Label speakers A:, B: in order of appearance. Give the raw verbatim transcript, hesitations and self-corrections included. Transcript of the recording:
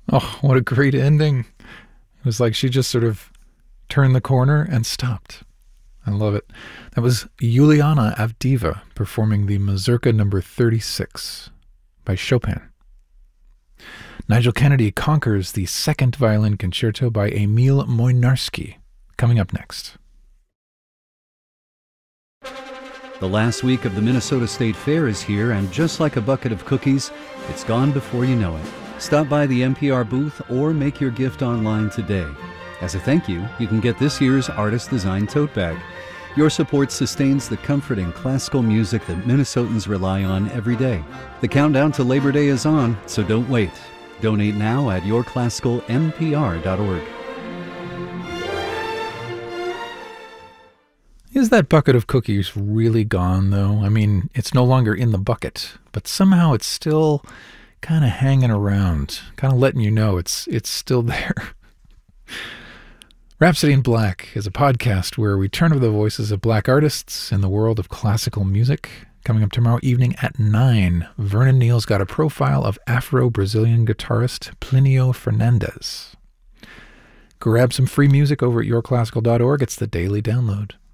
A: Oh, what a great ending. It was like she just sort of turned the corner and stopped. I love it. That was Juliana Avdiva performing the Mazurka number thirty-six by Chopin. Nigel Kennedy conquers the second violin concerto by Emil Moynarski, coming up next.
B: The last week of the Minnesota State Fair is here, and just like a bucket of cookies, it's gone before you know it. Stop by the N P R booth or make your gift online today. As a thank you, you can get this year's artist-designed tote bag. Your support sustains the comfort and classical music that Minnesotans rely on every day. The countdown to Labor Day is on, so don't wait. Donate now at your classical n p r dot org.
A: Is that bucket of cookies really gone, though? I mean, it's no longer in the bucket, but somehow it's still kind of hanging around, kind of letting you know it's it's still there. Rhapsody in Black is a podcast where we turn to the voices of black artists in the world of classical music. Coming up tomorrow evening at nine, Vernon Neal's got a profile of Afro-Brazilian guitarist Plinio Fernandez. Grab some free music over at your classical dot org. It's the daily download.